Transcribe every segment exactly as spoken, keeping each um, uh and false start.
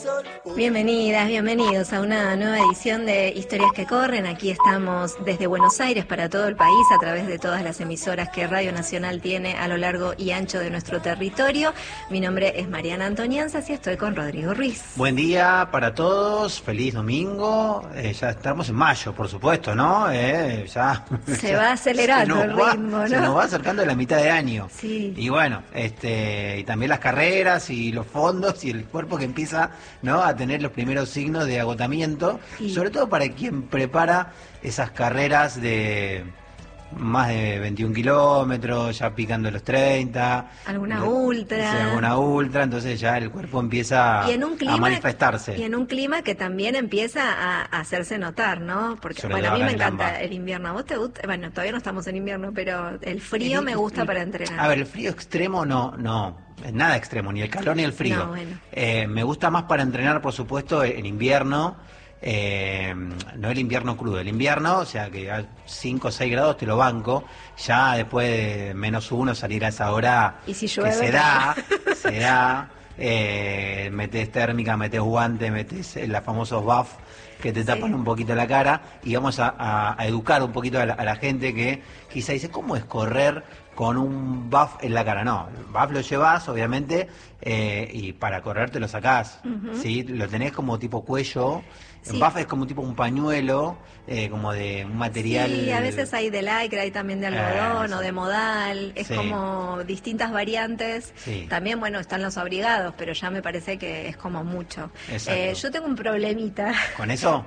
Bienvenidas, bienvenidos a una nueva edición de Historias que Corren. Aquí estamos desde Buenos Aires para todo el país a través de todas las emisoras que Radio Nacional tiene a lo largo y ancho de nuestro territorio. Mi nombre es Mariana Antonianzas y estoy con Rodrigo Ruiz. Buen día para todos, feliz domingo. Eh, ya estamos en mayo, por supuesto, ¿no? Eh, ya Se ya, va acelerando el va, ritmo, ¿no? Se nos va acercando la mitad de año. Sí. Y bueno, este, y también las carreras y los fondos y el cuerpo que empieza, ¿no?, a tener los primeros signos de agotamiento, Sí. sobre todo para quien prepara esas carreras de más de veintiún kilómetros, ya picando los treinta. Alguna de- ultra. Sí, alguna ultra, entonces ya el cuerpo empieza Y en un clima, a manifestarse. Y en un clima que también empieza a, a hacerse notar, ¿no? Porque, Sobre bueno, a todo mí me acá en encanta Lamba. el invierno. ¿A vos te gusta? Bueno, todavía no estamos en invierno, pero el frío El- me gusta el- para entrenar. A ver, el frío extremo no, no, nada extremo, ni el calor ni el frío. No, bueno. Eh, me gusta más para entrenar, por supuesto, en invierno, eh, no el invierno crudo, el invierno, o sea que a cinco o seis grados te lo banco, ya después de menos uno salir a esa hora Y si que llueve, se da, se da, eh, metes térmica, metes guante, metes los famosos buff que te tapan Sí. un poquito la cara, y vamos a, a- a educar un poquito a la, a la gente que quizá dice, ¿cómo es correr con un buff en la cara? No, el buff lo llevas, obviamente, eh, y para correr te lo sacás, Ujú. ¿sí? Lo tenés como tipo cuello, Sí. el buff es como tipo un pañuelo, eh, como de un material... Sí, a veces hay de lycra, hay también de algodón Eh, o de modal, es sí. como distintas variantes. Sí. También, bueno, están los abrigados, pero ya me parece que es como mucho. Exacto. Eh, yo tengo un problemita, ¿Con eso?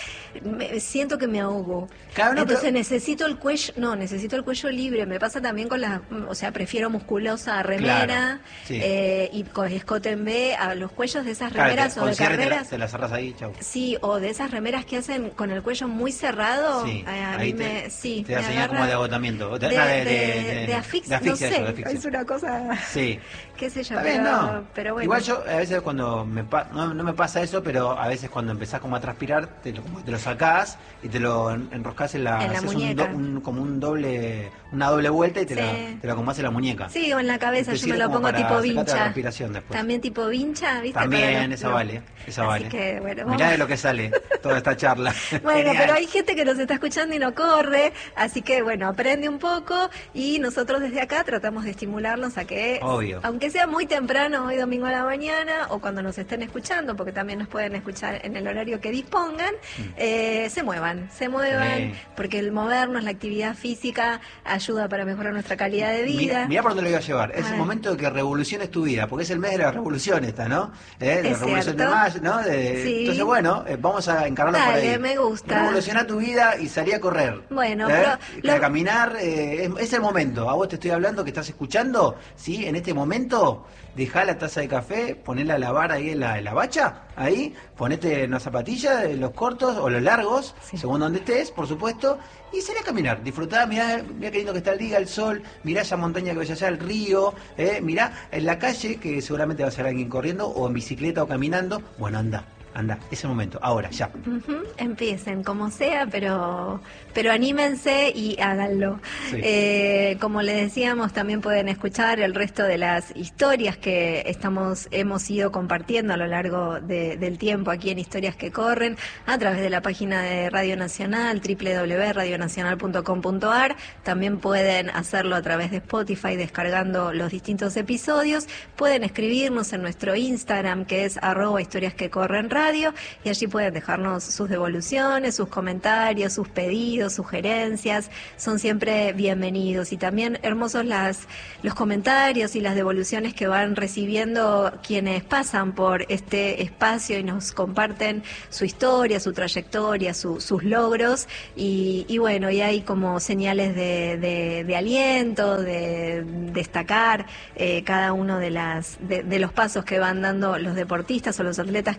me, siento que me ahogo. Claro, no, Entonces pero- necesito el cuello, no, necesito el cuello libre. Me pasa también con las, o sea, prefiero musculosa a remera, Claro, sí. eh, y con escote en B, a los cuellos de esas Claro, remeras te- o con de cierre te la, carreras. te la cerrás ahí, chau. Sí, o de esas remeras que hacen con el cuello muy cerrado. Sí, eh, a ahí mí te, me, sí, te da me señal agarra como de agotamiento. de, De, no, de, de- de- de de- asfixia, de asfixia, no eso, sé, de asfixia. es una cosa, Sí. qué sé yo, Está pero, bien, no. pero bueno. Igual yo a veces cuando me pa- no, no me pasa eso, pero a veces cuando empezás como a transpirar, te lo, como que te lo sacás y te lo en- enroscás en la, En la haces un muñeca. do- un- como un doble, una doble vuelta y te, Sí. la, te lo acomodás en la muñeca. Sí, o en la cabeza, Te yo me sirve lo como pongo para tipo sacarte la vincha. transpiración después. También tipo vincha, ¿viste? Para También, los- esa vale, esa Así vale. que, bueno, Mirá vamos. de lo que sale toda esta charla. Bueno, Genial. pero hay gente que nos está escuchando y no corre, así que bueno, aprende un poco y nosotros desde acá tratamos de estimularlos a que, Obvio. aunque sea muy temprano, hoy domingo a la mañana, o cuando nos estén escuchando, porque también nos pueden escuchar en el horario que dispongan, eh, se muevan, se muevan, Sí. porque el movernos, la actividad física, ayuda para mejorar nuestra calidad de vida. Mira, mirá por dónde lo voy a llevar. Es A el ver. momento de que revoluciones tu vida, porque es el mes de la revolución esta, ¿no? ¿Eh? La Es revolución de cierto. mayo, ¿no? De- Sí. Entonces, bueno, eh, vamos a encararlo por Dale, ahí. me gusta. Revolucionar tu vida y salir a correr. Bueno, ¿Eh? pero A lo- caminar, eh, es, es el momento. A vos te estoy hablando que estás escuchando, ¿sí? En este momento, dejá la taza de café, ponela a lavar ahí en la, en la bacha, ahí, ponete una zapatilla, eh, los cortos o los largos, Sí. según donde estés, por supuesto, y salí a caminar, disfrutá, mirá, mirá qué lindo que está el día, el sol, mirá esa montaña que ves allá, el río, eh, mirá en la calle, que seguramente va a ser alguien corriendo, o en bicicleta o caminando, bueno, anda, anda, es el momento, ahora, ya. Ujú, empiecen, como sea, pero pero anímense y háganlo. Sí. Eh, como les decíamos, también pueden escuchar el resto de las historias que estamos hemos ido compartiendo a lo largo de- del tiempo aquí en Historias que Corren, a través de la página de Radio Nacional, doble u doble u doble u punto radio nacional punto com punto a r. También pueden hacerlo a través de Spotify, descargando los distintos episodios. Pueden escribirnos en nuestro Instagram, que es arroba historias que corren radio, y allí pueden dejarnos sus devoluciones, sus comentarios, sus pedidos, sugerencias, son siempre bienvenidos. Y también hermosos las, los comentarios y las devoluciones que van recibiendo quienes pasan por este espacio y nos comparten su historia, su trayectoria, su- sus logros, y, y bueno, y hay como señales de, de- de aliento, de destacar eh, cada uno de, las, de, de los pasos que van dando los deportistas o los atletas que pasan por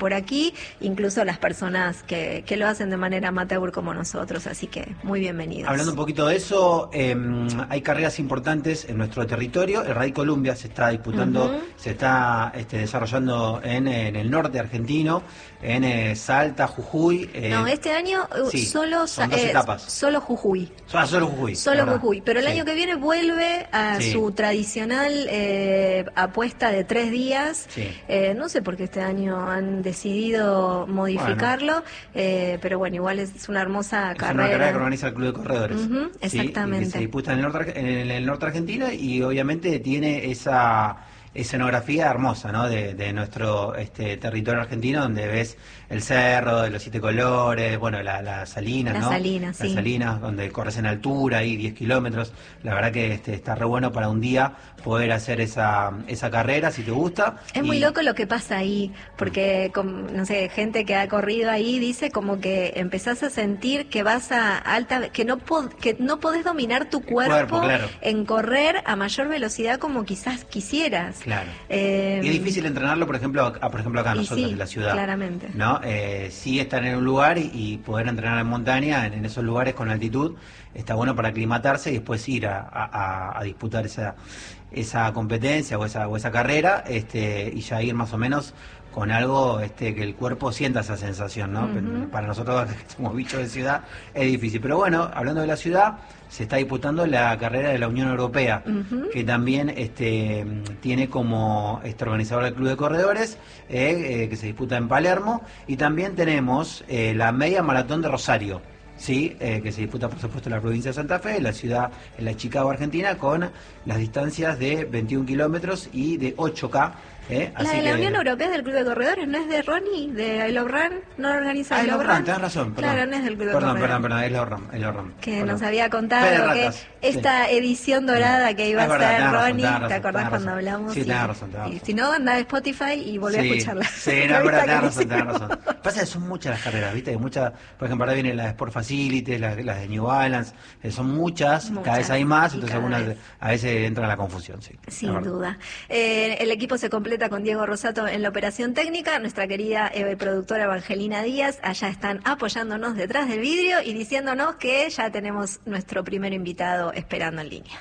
por aquí, incluso las personas que, que lo hacen de manera amateur como nosotros, así que muy bienvenidos. Hablando un poquito de eso, eh, hay carreras importantes en nuestro territorio. El Rally Columbia se está disputando, uh-huh. se está este, desarrollando en, en el norte argentino, en eh, Salta, Jujuy. Eh, no, este año sí, solo, son dos eh, etapas. Solo Jujuy. Ah, solo Jujuy. Solo Jujuy, pero el sí. año que viene vuelve a sí. su tradicional eh, apuesta de tres días. Sí. Eh, no sé por qué este año han decidido modificarlo, bueno. Eh, pero bueno, igual es una hermosa es carrera. Es una carrera que organiza el Club de Corredores. Uh-huh, exactamente. Sí, y que se disputa en el, norte, en el norte argentino y obviamente tiene esa escenografía hermosa, ¿no? De, de nuestro este, territorio argentino, donde ves el cerro de los siete colores, bueno, las la salinas, las ¿no? Salinas, las sí. salinas, donde corres en altura, ahí diez kilómetros. La verdad que este, está re bueno para un día poder hacer esa esa carrera, si te gusta. Es y... muy loco lo que pasa ahí, porque, con, no sé, gente que ha corrido ahí dice como que empezás a sentir que vas a alta, que no, pod, que no podés dominar tu cuerpo, cuerpo claro. en correr a mayor velocidad como quizás quisieras. Claro. Eh, y es difícil entrenarlo, por ejemplo, a, por ejemplo acá nosotros sí, en la ciudad. Claramente. ¿No? Eh, sí estar en un lugar y, y poder entrenar en montaña, en, en esos lugares con altitud, está bueno para aclimatarse y después ir a, a, a disputar esa esa competencia o esa o esa carrera, este, y ya ir más o menos con algo este que el cuerpo sienta esa sensación, ¿no? Uh-huh. Para nosotros que somos bichos de ciudad es difícil. Pero bueno, hablando de la ciudad, se está disputando la carrera de la Unión Europea, uh-huh. que también este tiene como este organizador el Club de Corredores, eh, eh, que se disputa en Palermo, y también tenemos eh, la media maratón de Rosario. Sí, eh, que se disputa por supuesto en la provincia de Santa Fe, en la ciudad, en la Chicago, Argentina, con las distancias de veintiún kilómetros y de ocho K. ¿Eh? La Así de la que... Unión Europea del Club de Corredores, ¿no es de Ronnie, de I Love Run? ¿No lo organiza ah, I Love Run? Tenés razón, perdón. Claro, no es del Club de perdón, Corredores. Perdón, perdón, es Love Run, es Love Run. Que perdón. nos había contado que esta sí. edición dorada que iba es a verdad, ser razón, Ronnie, razón, ¿te acordás razón. cuando hablamos? Sí, y, tenés razón, tenés razón. Y si no, anda a Spotify y volví sí, a escucharla. Sí, no, es verdad, tenés razón, tenés razón. Pasa que son muchas las carreras, ¿viste? Hay muchas, por ejemplo, ahora vienen las de Sport Facility, las, las de New Balance, eh, son muchas, muchas, cada vez hay más, entonces algunas vez. a veces entra en la confusión, sí. Sin duda. Eh, el equipo se completa con Diego Rosato en la operación técnica, nuestra querida eh, productora Evangelina Díaz, allá están apoyándonos detrás del vidrio y diciéndonos que ya tenemos nuestro primer invitado esperando en línea.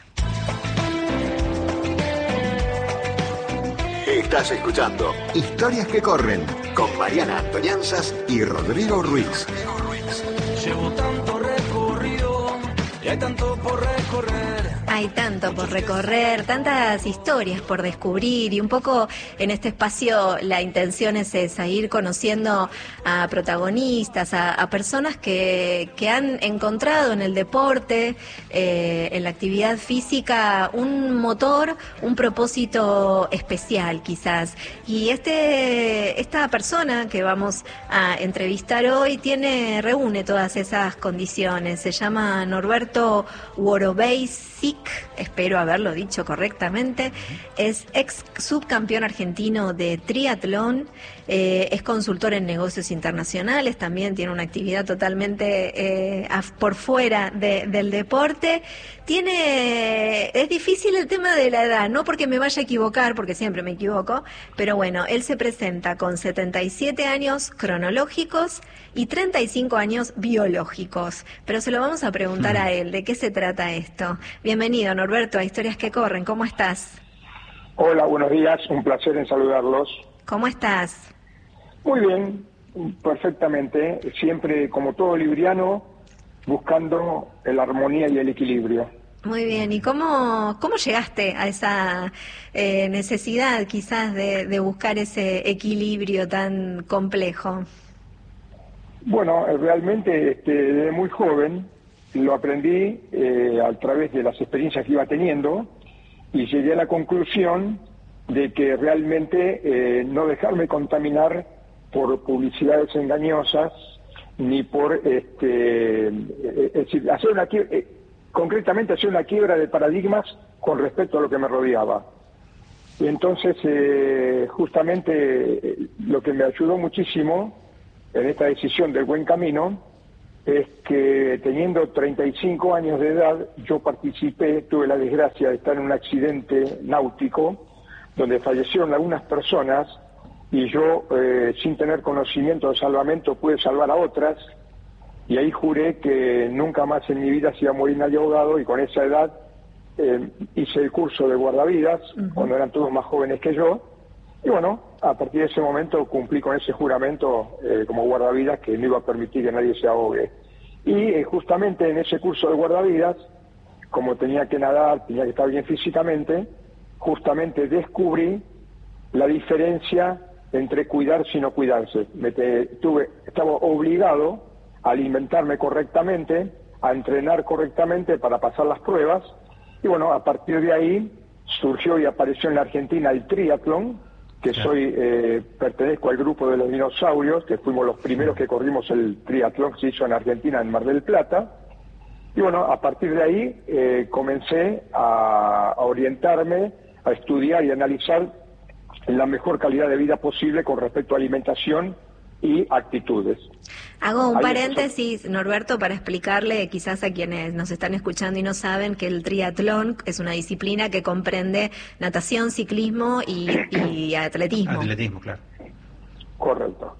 Estás escuchando Historias que Corren con Mariana Antonianzas y Rodrigo Ruiz. Llevo tanto recorrido y hay tanto por recorrer. Hay tanto por recorrer, tantas historias por descubrir y un poco en este espacio la intención es esa, ir conociendo a protagonistas, a, a personas que, que han encontrado en el deporte, eh, en la actividad física, un motor, un propósito especial quizás. Y este esta persona que vamos a entrevistar hoy tiene reúne todas esas condiciones. Se llama Norberto Worobeisic, espero haberlo dicho correctamente, es ex subcampeón argentino de triatlón, eh, es consultor en negocios internacionales, también tiene una actividad totalmente eh, por fuera de, del deporte. Tiene, es difícil el tema de la edad, no porque me vaya a equivocar, porque siempre me equivoco, pero bueno, él se presenta con setenta y siete años cronológicos y treinta y cinco años biológicos, pero se lo vamos a preguntar a él, ¿de qué se trata esto? Bienvenido, Norberto, a Historias que Corren, ¿cómo estás? Hola, buenos días, un placer en saludarlos. ¿Cómo estás? Muy bien, perfectamente, siempre como todo libriano, buscando la armonía y el equilibrio. Muy bien, ¿y cómo, cómo llegaste a esa eh, necesidad quizás de, de buscar ese equilibrio tan complejo? Bueno, realmente este, desde muy joven lo aprendí eh, a través de las experiencias que iba teniendo y llegué a la conclusión de que realmente eh, no dejarme contaminar por publicidades engañosas ni por, este, es decir, hacer una eh, concretamente hacer una quiebra de paradigmas con respecto a lo que me rodeaba. Y entonces, eh, justamente eh, lo que me ayudó muchísimo en esta decisión del buen camino es que teniendo treinta y cinco años de edad, yo participé, tuve la desgracia de estar en un accidente náutico donde fallecieron algunas personas y yo, eh, sin tener conocimiento de salvamento, pude salvar a otras, y ahí juré que nunca más en mi vida se iba a morir nadie ahogado, y con esa edad eh, hice el curso de guardavidas, uh-huh. cuando eran todos más jóvenes que yo, y bueno, a partir de ese momento cumplí con ese juramento eh, como guardavidas, que no iba a permitir que nadie se ahogue. Y eh, justamente en ese curso de guardavidas, como tenía que nadar, tenía que estar bien físicamente, justamente descubrí la diferencia entre cuidarse y no cuidarse. Me te, tuve, estaba obligado a alimentarme correctamente, a entrenar correctamente para pasar las pruebas, y bueno, a partir de ahí surgió y apareció en la Argentina el triatlón, que claro. soy, eh, pertenezco al grupo de los dinosaurios, que fuimos los primeros que corrimos el triatlón que se hizo en Argentina, en Mar del Plata. Y bueno, a partir de ahí eh, comencé a, a orientarme, a estudiar y analizar la mejor calidad de vida posible con respecto a alimentación y actitudes. Hago un Ahí paréntesis, empezó. Norberto, para explicarle quizás a quienes nos están escuchando y no saben que el triatlón es una disciplina que comprende natación, ciclismo y, y atletismo. Atletismo, claro. Correcto.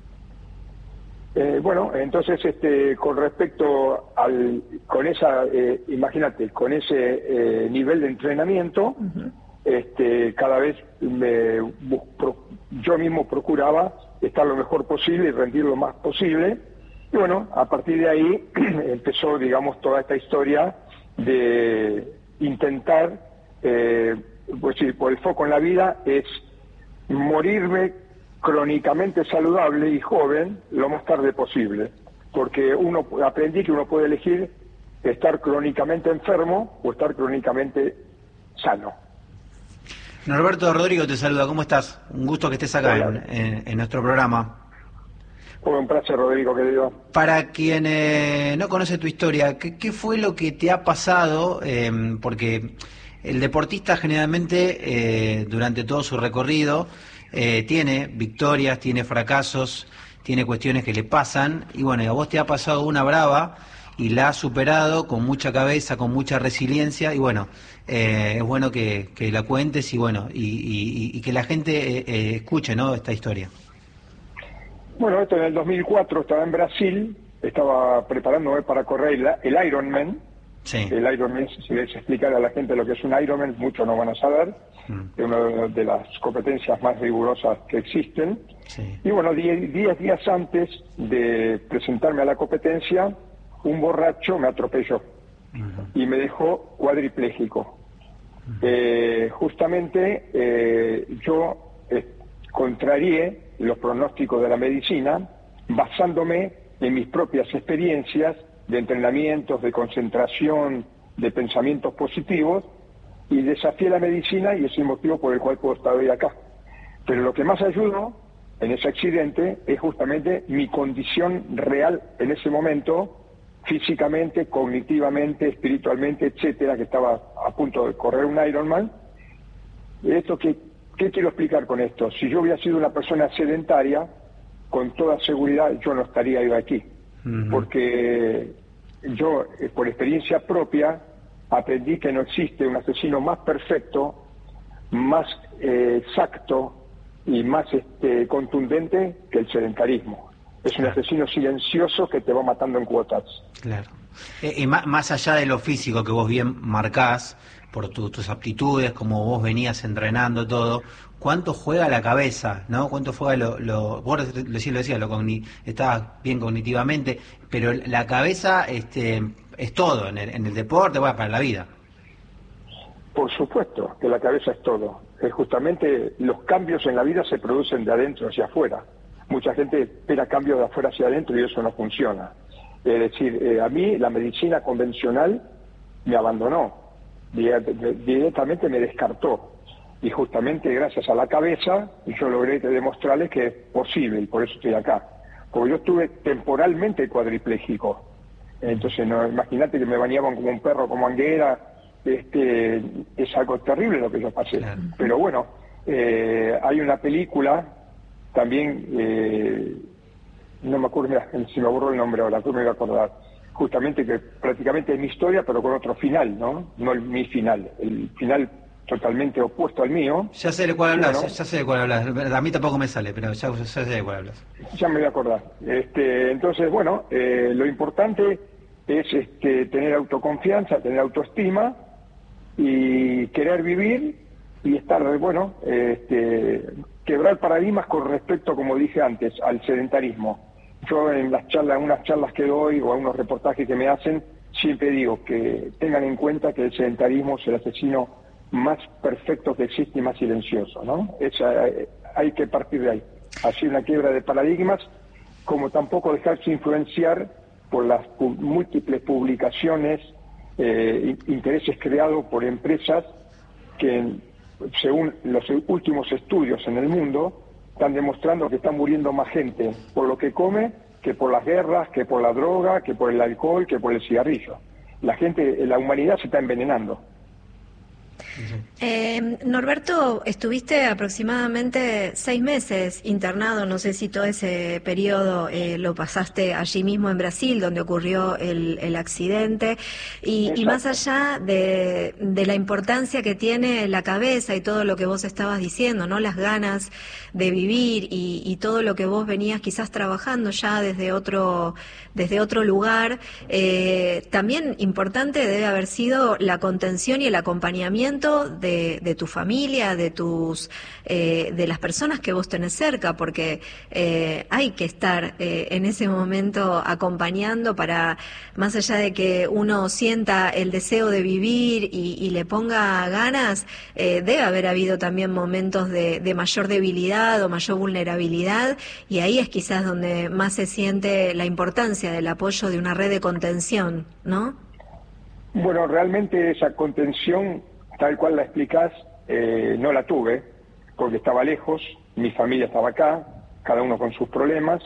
Eh, bueno, entonces, este, con respecto al, con esa, eh, imagínate, con ese eh, nivel de entrenamiento, uh-huh. este, cada vez me, pro, yo mismo procuraba estar lo mejor posible y rendir lo más posible. Y bueno, a partir de ahí empezó, digamos, toda esta historia de intentar, eh, pues sí, por el foco en la vida es morirme crónicamente saludable y joven lo más tarde posible, porque uno aprendí que uno puede elegir estar crónicamente enfermo o estar crónicamente sano. Norberto Rodrigo te saluda, ¿cómo estás? Un gusto que estés acá en, en, en nuestro programa. Fue un placer, Rodrigo, querido. Para quien eh, no conoce tu historia, ¿qué, qué fue lo que te ha pasado? Eh, porque el deportista generalmente eh, durante todo su recorrido Eh, tiene victorias, tiene fracasos, tiene cuestiones que le pasan, y bueno, y a vos te ha pasado una brava y la has superado con mucha cabeza, con mucha resiliencia, y bueno, eh, es bueno que, que la cuentes y bueno, y, y, y que la gente eh, eh, escuche, ¿no?, esta historia. Bueno, esto en el dos mil cuatro estaba en Brasil, estaba preparándome para correr el, el Ironman. Sí. El Ironman, si les explicar a la gente lo que es un Ironman, muchos no van a saber. Es una de las competencias más rigurosas que existen. Sí. Y bueno, diez, diez días antes de presentarme a la competencia, un borracho me atropelló uh-huh. y me dejó cuadripléjico. Uh-huh. Eh, justamente eh, yo eh, contrarié los pronósticos de la medicina basándome en mis propias experiencias de entrenamientos, de concentración, de pensamientos positivos, y desafié la medicina, y es el motivo por el cual puedo estar hoy acá. Pero lo que más ayudó en ese accidente es justamente mi condición real en ese momento, físicamente, cognitivamente, espiritualmente, etcétera, que estaba a punto de correr un Ironman. Esto que, ¿qué quiero explicar con esto? Si yo hubiera sido una persona sedentaria, con toda seguridad yo no estaría yo aquí. Uh-huh. Porque yo, eh, por experiencia propia, aprendí que no existe un asesino más perfecto, más eh, exacto y más este, contundente que el sedentarismo. Es un claro. asesino silencioso que te va matando en cuotas. Claro. Eh, y más, más allá de lo físico que vos bien marcás, por tu, tus aptitudes, como vos venías entrenando todo, ¿cuánto juega la cabeza, no? ¿Cuánto juega lo, lo vos recién lo decías, lo cogni, estabas bien cognitivamente, pero la cabeza este es todo en el, en el deporte, bueno, para la vida? Por supuesto que la cabeza es todo. Es justamente los cambios en la vida se producen de adentro hacia afuera. Mucha gente espera cambios de afuera hacia adentro y eso no funciona. Es decir, eh, a mí la medicina convencional me abandonó, directamente me descartó. Y justamente gracias a la cabeza yo logré demostrarles que es posible, y por eso estoy acá. Porque yo estuve temporalmente cuadripléjico. Entonces, no, imagínate que me bañaban como un perro, como Anguera. Este, es algo terrible lo que yo pasé. Claro. Pero bueno, eh, hay una película también, eh, no me acuerdo, mira, si me borró el nombre ahora, tú me voy a acordar, justamente que prácticamente es mi historia, pero con otro final, ¿no? No el, mi final, el final totalmente opuesto al mío. Ya sé de cuál hablas, bueno, ya sé de cuál hablas. A mí tampoco me sale, pero ya, ya sé de cuál hablas. Ya me voy a acordar. Este, entonces, bueno, eh, lo importante es este, tener autoconfianza, tener autoestima y querer vivir y estar, bueno, este, quebrar paradigmas con respecto, como dije antes, al sedentarismo. Yo en las charlas, en unas charlas que doy o en unos reportajes que me hacen, siempre digo que tengan en cuenta que el sedentarismo es el asesino más perfecto que existe y más silencioso, ¿no? Es, eh, hay que partir de ahí. Así una quiebra de paradigmas, como tampoco dejarse influenciar por las pu- múltiples publicaciones, eh, intereses creados por empresas que, según los últimos estudios en el mundo, están demostrando que está muriendo más gente por lo que come que por las guerras, que por la droga, que por el alcohol, que por el cigarrillo. La gente, la humanidad se está envenenando. Eh, Norberto, estuviste aproximadamente seis meses internado, no sé si todo ese periodo eh, lo pasaste allí mismo en Brasil, donde ocurrió el, el accidente, y, y más allá de, de la importancia que tiene la cabeza y todo lo que vos estabas diciendo, ¿no? Las ganas de vivir y, y todo lo que vos venías quizás trabajando ya desde otro, desde otro lugar, eh, también importante debe haber sido la contención y el acompañamiento de, de tu familia, de tus, eh, de las personas que vos tenés cerca, porque eh, hay que estar eh, en ese momento acompañando para, más allá de que uno sienta el deseo de vivir y, y le ponga ganas, eh, debe haber habido también momentos de, de mayor debilidad o mayor vulnerabilidad, y ahí es quizás donde más se siente la importancia del apoyo de una red de contención, ¿no? Bueno, realmente esa contención, tal cual la explicás, eh, no la tuve, porque estaba lejos, mi familia estaba acá, cada uno con sus problemas,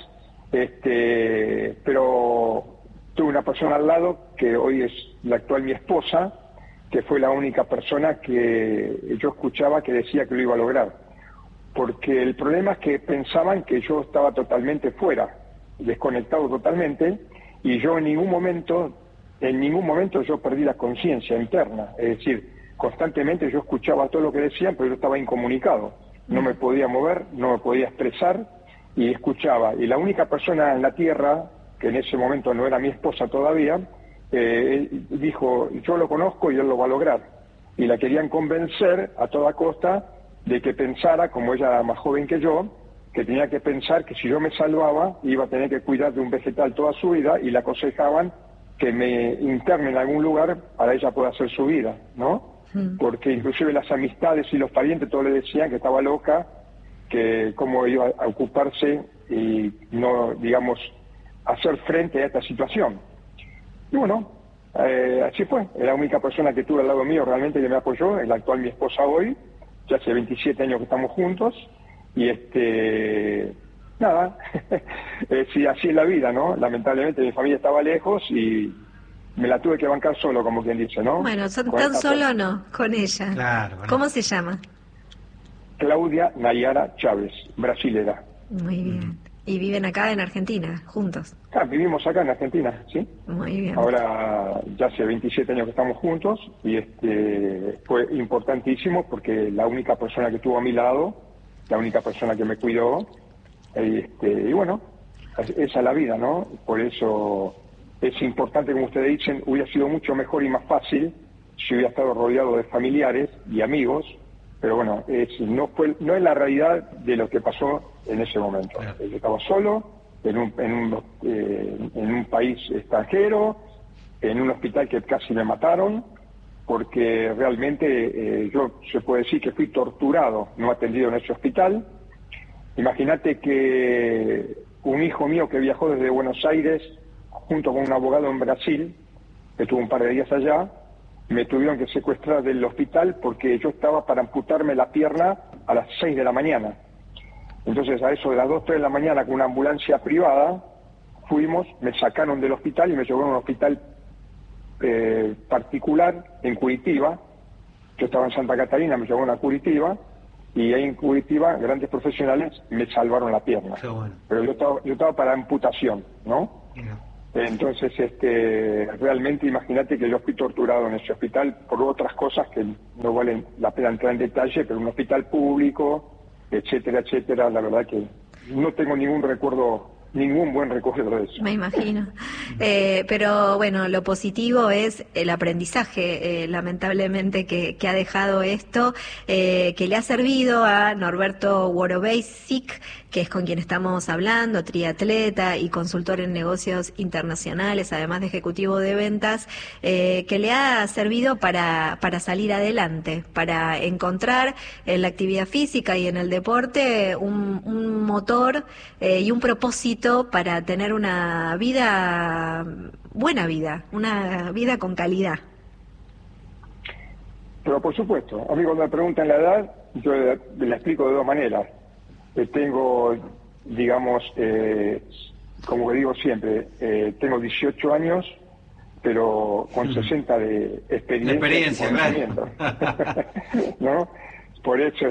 este, pero tuve una persona al lado, que hoy es la actual mi esposa, que fue la única persona que yo escuchaba que decía que lo iba a lograr. Porque el problema es que pensaban que yo estaba totalmente fuera, desconectado totalmente, y yo en ningún momento, en ningún momento yo perdí la conciencia interna, es decir, constantemente yo escuchaba todo lo que decían, pero yo estaba incomunicado, no me podía mover, no me podía expresar, y escuchaba. Y la única persona en la tierra, que en ese momento no era mi esposa todavía, eh, dijo, yo lo conozco y él lo va a lograr. Y la querían convencer a toda costa de que pensara, como ella era más joven que yo, que tenía que pensar que si yo me salvaba, iba a tener que cuidar de un vegetal toda su vida, y le aconsejaban que me interne en algún lugar para ella poder hacer su vida, ¿no? Porque inclusive las amistades y los parientes todos le decían que estaba loca, que cómo iba a ocuparse y no, digamos, hacer frente a esta situación. Y bueno, eh, así fue. Es la única persona que tuve al lado mío realmente que me apoyó, es la actual mi esposa hoy, ya hace veintisiete años que estamos juntos, y este, nada, eh, sí, así es la vida, ¿no? Lamentablemente mi familia estaba lejos y me la tuve que bancar solo, como quien dice, ¿no? Bueno, son Con tan esta solo persona. no, con ella. Claro, bueno. ¿Cómo se llama? Claudia Nayara Chávez, brasilera. Muy bien. Y viven acá en Argentina, juntos. Ah, vivimos acá en Argentina, ¿sí? Muy bien. Ahora ya hace veintisiete años que estamos juntos, y este fue importantísimo porque la única persona que estuvo a mi lado, la única persona que me cuidó, y, este, y bueno, esa es la vida, ¿no? Por eso es importante, como ustedes dicen, hubiera sido mucho mejor y más fácil si hubiera estado rodeado de familiares y amigos, pero bueno, es, no fue, no es la realidad de lo que pasó en ese momento. Yo estaba solo, en un, en un, eh, en un país extranjero, en un hospital que casi me mataron, porque realmente eh, yo se puede decir que fui torturado, no atendido en ese hospital. Imagínate que un hijo mío que viajó desde Buenos Aires junto con un abogado en Brasil, que estuvo un par de días allá, me tuvieron que secuestrar del hospital porque yo estaba para amputarme la pierna a las seis de la mañana. Entonces a eso de las dos, tres de la mañana con una ambulancia privada fuimos, me sacaron del hospital y me llevaron a un hospital eh, particular en Curitiba. Yo estaba en Santa Catarina, me llevaron a Curitiba, y ahí en Curitiba grandes profesionales me salvaron la pierna. Qué bueno. Pero yo estaba, yo estaba para amputación, ¿no? Mira. Entonces, este, realmente imagínate que yo fui torturado en ese hospital por otras cosas que no valen la pena entrar en detalle, pero un hospital público, etcétera, etcétera, la verdad que no tengo ningún recuerdo, ningún buen recuerdo de eso. Me imagino. Eh, pero bueno, lo positivo es el aprendizaje, eh, lamentablemente, que, que ha dejado esto, eh, que le ha servido a Norberto Worobeisic, que es con quien estamos hablando, triatleta y consultor en negocios internacionales, además de ejecutivo de ventas, eh, que le ha servido para, para salir adelante, para encontrar en la actividad física y en el deporte un, un motor eh, y un propósito para tener una vida, buena vida, una vida con calidad. Pero por supuesto, a mí cuando me preguntan la edad, yo la explico de dos maneras. Eh, tengo, digamos, eh, como que digo siempre, eh, tengo dieciocho años, pero con sesenta de experiencia, experiencia y conocimiento. ¿No? Por eso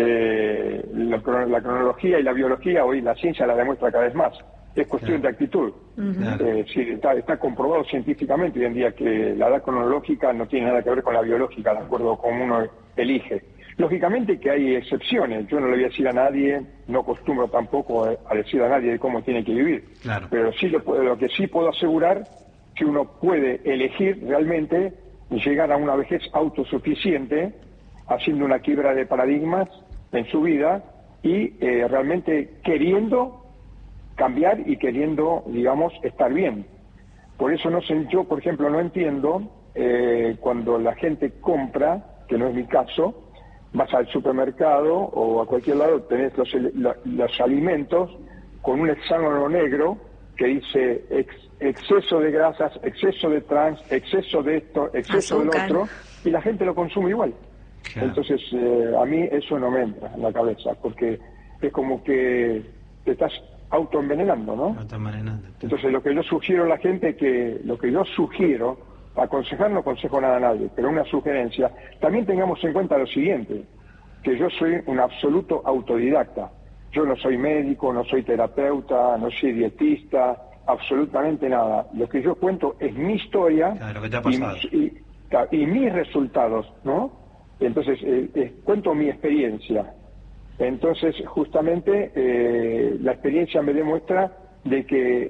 este, la, la cronología y la biología, hoy la ciencia la demuestra cada vez más. Es cuestión de actitud. Uh-huh. eh, sí, está, está comprobado científicamente hoy en día que la edad cronológica no tiene nada que ver con la biológica, de acuerdo a cómo uno elige. Lógicamente que hay excepciones, yo no le voy a decir a nadie, no acostumbro tampoco a, a decir a nadie de cómo tiene que vivir, claro. Pero sí lo, puedo, lo que sí puedo asegurar que uno puede elegir realmente llegar a una vejez autosuficiente, haciendo una quiebra de paradigmas en su vida y eh, realmente queriendo cambiar y queriendo, digamos, estar bien. Por eso no sé, yo, por ejemplo, no entiendo eh, cuando la gente compra, que no es mi caso, vas al supermercado o a cualquier lado, tenés los, los, los alimentos con un hexágono negro que dice ex, exceso de grasas, exceso de trans, exceso de esto, exceso del otro, y la gente lo consume igual. Claro. Entonces, eh, a mí eso no me entra en la cabeza, porque es como que te estás autoenvenenando, ¿no? Autoenvenenando. Entonces, lo que yo sugiero a la gente, que lo que yo sugiero, aconsejar no aconsejo nada a nadie, pero una sugerencia, también tengamos en cuenta lo siguiente, que yo soy un absoluto autodidacta. Yo no soy médico, no soy terapeuta, no soy dietista, absolutamente nada. Lo que yo cuento es mi historia, claro, lo que te ha pasado. Y, y, y mis resultados, ¿no? Entonces, eh, eh, cuento mi experiencia. Entonces, justamente, eh, la experiencia me demuestra de que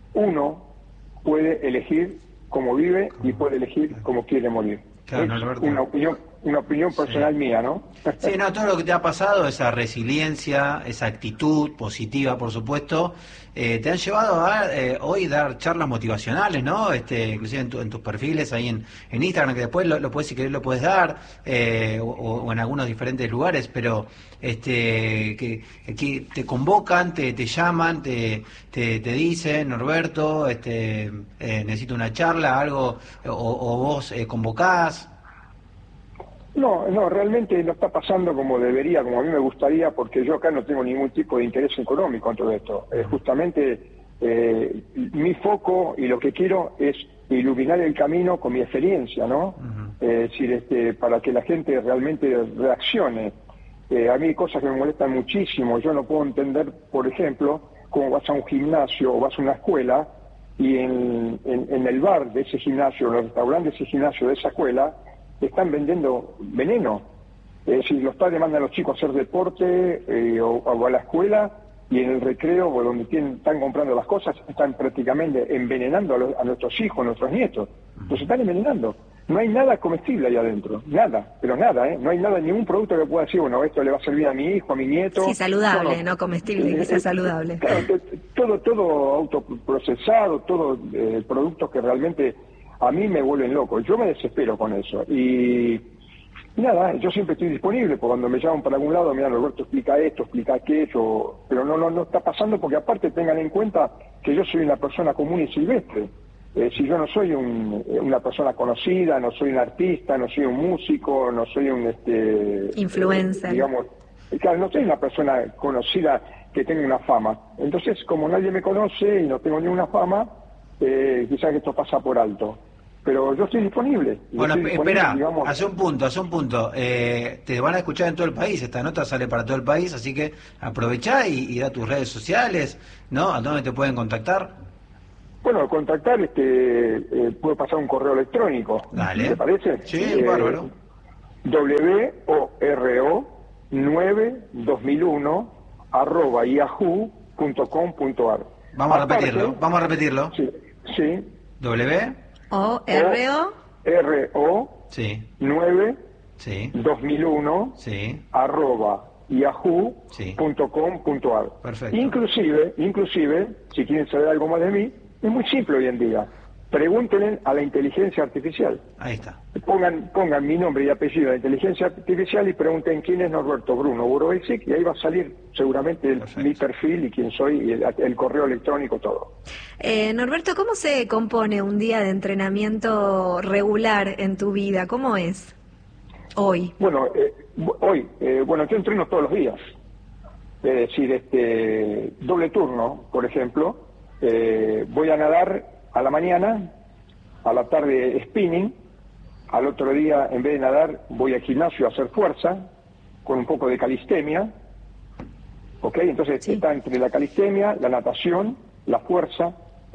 uno puede elegir cómo vive y puede elegir cómo quiere morir. Claro, es no, una opinión, una opinión personal sí. mía, ¿no? Sí, no, todo lo que te ha pasado, esa resiliencia, esa actitud positiva, por supuesto, eh, te han llevado a eh, hoy dar charlas motivacionales, ¿no? Este, inclusive en, tu, en tus perfiles ahí en, en Instagram, que después lo, lo puedes, si querés, lo puedes dar, eh, o, o en algunos diferentes lugares, pero este, que, que te convocan, te, te llaman, te, te, te dicen, Norberto, este, eh, necesito una charla, algo, o, o vos eh, convocás. No, no, realmente no está pasando como debería, como a mí me gustaría, porque yo acá no tengo ningún tipo de interés económico en todo esto. Eh, justamente eh, mi foco y lo que quiero es iluminar el camino con mi experiencia, ¿no? Uh-huh. Eh, es decir, este, para que la gente realmente reaccione. Eh, a mí hay cosas que me molestan muchísimo. Yo no puedo entender, por ejemplo, cómo vas a un gimnasio o vas a una escuela y en, en, en el bar de ese gimnasio, en el restaurante de ese gimnasio, de esa escuela, están vendiendo veneno. Es decir, los padres mandan a los chicos a hacer deporte eh, o, o a la escuela, y en el recreo o donde tienen, están comprando las cosas, están prácticamente envenenando a, los, a nuestros hijos, a nuestros nietos. Los están envenenando. No hay nada comestible ahí adentro, nada, pero nada, ¿eh? No hay nada, ningún producto que pueda decir, bueno, esto le va a servir a mi hijo, a mi nieto. Sí, saludable, no, no comestible, eh, que sea eh, saludable. Claro, todo, todo autoprocesado, todo eh, productos que realmente a mí me vuelven loco. Yo me desespero con eso. Y, y nada, yo siempre estoy disponible, porque cuando me llaman para algún lado, mira, Roberto, explica esto, explica aquello, pero no, no, no está pasando, porque aparte tengan en cuenta que yo soy una persona común y silvestre. Eh, si yo no soy un, una persona conocida, no soy un artista, no soy un músico, no soy un este influencer, eh, digamos, claro, no soy una persona conocida que tenga una fama. Entonces, como nadie me conoce y no tengo ninguna fama, eh, quizás esto pasa por alto. Pero yo estoy disponible. Bueno, estoy disponible, espera, digamos. hace un punto, hace un punto. Eh, te van a escuchar en todo el país, esta nota sale para todo el país, así que aprovechá y, y da tus redes sociales, ¿no? ¿A dónde te pueden contactar? Bueno, contactar, este, eh, puede pasar un correo electrónico. Dale. ¿Te parece? Sí, Eh, bárbaro. W O R O nueve dos mil uno arroba yahoo punto com punto ar. Vamos a Aparte, repetirlo, vamos a repetirlo. Sí, sí. W, O, R, O. R O sí, nueve sí, dos mil uno sí, arroba yahoo punto com punto ar. Perfecto. Inclusive, inclusive, si quieren saber algo más de mí, es muy simple hoy en día. Pregúntenle a la inteligencia artificial. ahí está. Pongan, pongan mi nombre y apellido de inteligencia artificial y pregunten quién es Norberto Bruno Burovesic y ahí va a salir seguramente el, mi perfil y quién soy, y el, el correo electrónico, todo. Eh, Norberto, ¿cómo se compone un día de entrenamiento regular en tu vida? ¿Cómo es hoy? Bueno, eh, hoy, eh, bueno, yo entreno todos los días. Es decir, este doble turno, por ejemplo, eh, voy a nadar a la mañana, a la tarde spinning, al otro día en vez de nadar voy al gimnasio a hacer fuerza, con un poco de calistenia, ¿ok? Entonces Sí. está entre la calistenia, la natación, la fuerza,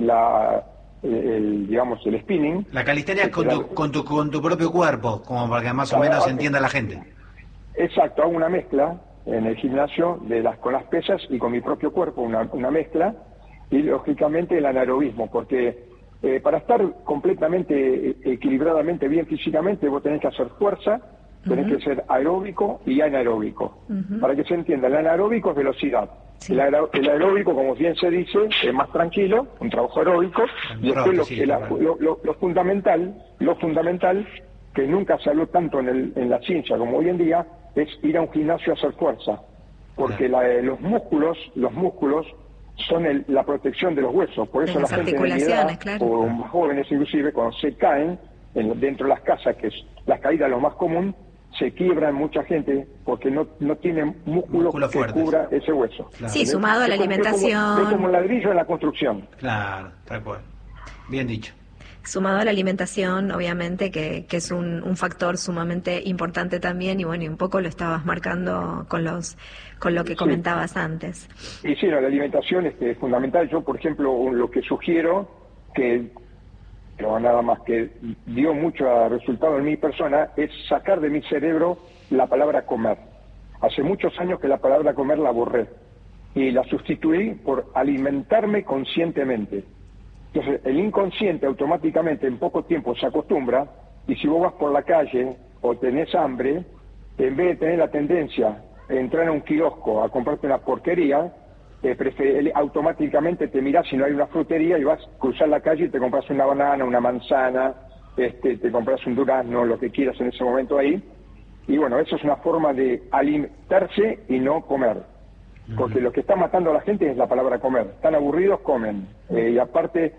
la, el, el, digamos, el spinning. La calistenia es con La- tu, con, tu, con tu propio cuerpo, como para que más o Claro, menos ah, entienda la gente. Exacto, hago una mezcla en el gimnasio de las con las pesas y con mi propio cuerpo, una, una mezcla, y lógicamente el anaerobismo, porque eh, para estar completamente, eh, equilibradamente bien físicamente, vos tenés que hacer fuerza, tenés Ujú. que ser aeróbico y anaeróbico. Ujú. Para que se entienda, el anaeróbico es velocidad. Sí. El, aero- el aeróbico, como bien se dice, es más tranquilo, un trabajo aeróbico, y después lo, Sí, que la- claro. lo, lo- lo fundamental, lo fundamental, que nunca se habló tanto en, el- en la ciencia como hoy en día, es ir a un gimnasio a hacer fuerza, porque la- eh, los músculos, los músculos son el- la protección de los huesos, por eso De la las gente de mi edad, articulaciones, claro. o más jóvenes inclusive, cuando se caen en- dentro de las casas, que es la caída lo más común, se quiebran mucha gente porque no, no tienen músculo Músculos que fuertes. cubra ese hueso. Claro. Sí, ¿Entendés? sumado a la Es como- es como- alimentación. Es como, el ladrillo en la construcción. Claro, tal cual. Bien dicho. Sumado a la alimentación, obviamente, que, que es un, un factor sumamente importante también, y bueno, y un poco lo estabas marcando con los con lo que Sí. comentabas antes. Y sí, no, la alimentación este, es fundamental. Yo, por ejemplo, un- lo que sugiero, que pero nada más que dio mucho resultado en mi persona, es sacar de mi cerebro la palabra comer. Hace muchos años que la palabra comer la borré y la sustituí por alimentarme conscientemente. Entonces, el inconsciente automáticamente en poco tiempo se acostumbra, y si vos vas por la calle o tenés hambre, en vez de tener la tendencia a entrar a un kiosco a comprarte una porquería, eh, prefe- automáticamente te mirás si no hay una frutería y vas a cruzar la calle y te compras una banana, una manzana, este, te compras un durazno, lo que quieras en ese momento ahí. Y bueno, eso es una forma de alimentarse y no comer. Porque lo que está matando a la gente es la palabra comer. Están aburridos, comen. Eh, y aparte,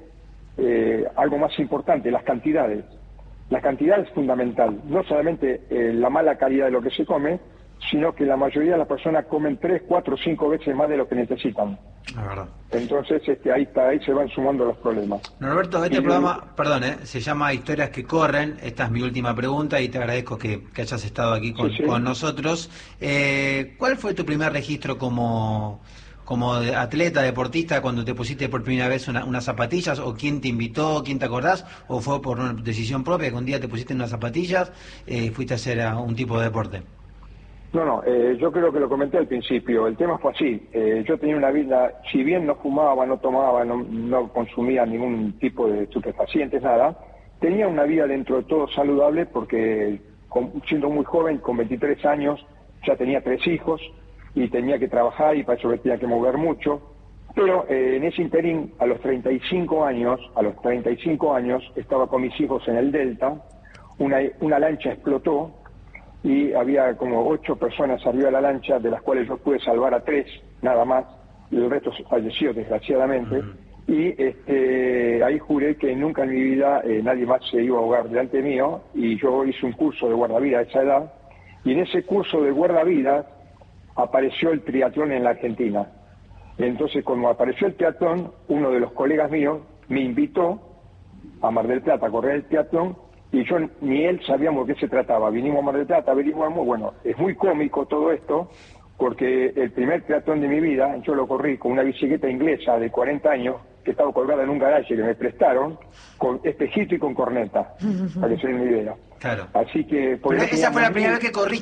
eh, algo más importante, las cantidades. La cantidad es fundamental. No solamente eh, la mala calidad de lo que se come, sino que la mayoría de las personas comen tres, cuatro, cinco veces más de lo que necesitan. La verdad. Entonces, este, ahí está, ahí se van sumando los problemas. Norberto, este Y- programa, perdón, eh, se llama Historias que Corren. Esta es mi última pregunta y te agradezco que, que hayas estado aquí con, Sí, sí. con nosotros. Eh, ¿Cuál fue tu primer registro como, como de atleta, deportista, cuando te pusiste por primera vez una- unas zapatillas? ¿O quién te invitó? ¿Quién te acordás? ¿O fue por una decisión propia que un día te pusiste unas zapatillas y fuiste a hacer a un tipo de deporte? No, no, eh, yo creo que lo comenté al principio. El tema fue así. Eh, yo tenía una vida, si bien no fumaba, no tomaba, no, no consumía ningún tipo de estupefacientes, nada, tenía una vida dentro de todo saludable porque con- siendo muy joven, con veintitrés años, ya tenía tres hijos y tenía que trabajar y para eso me tenía que mover mucho. Pero eh, en ese interín, a los treinta y cinco años, a los treinta y cinco años, estaba con mis hijos en el Delta, una, una lancha explotó y había como ocho personas arriba de la lancha, de las cuales yo pude salvar a tres, nada más, y el resto falleció desgraciadamente. Y este, ahí juré que nunca en mi vida eh, nadie más se iba a ahogar delante mío, y yo hice un curso de guardavidas a esa edad, y en ese curso de guardavidas apareció el triatlón en la Argentina. Entonces, cuando apareció el triatlón, uno de los colegas míos me invitó a Mar del Plata a correr el triatlón, y yo ni él sabíamos de qué se trataba. Vinimos a Mar del Plata, averiguamos, bueno, es muy cómico todo esto, porque el primer triatlón de mi vida, yo lo corrí con una bicicleta inglesa de cuarenta años, que estaba colgada en un garaje que me prestaron, con espejito y con corneta, para que se den una idea. Claro. Así que... Pero esa fue la primera vez que corriste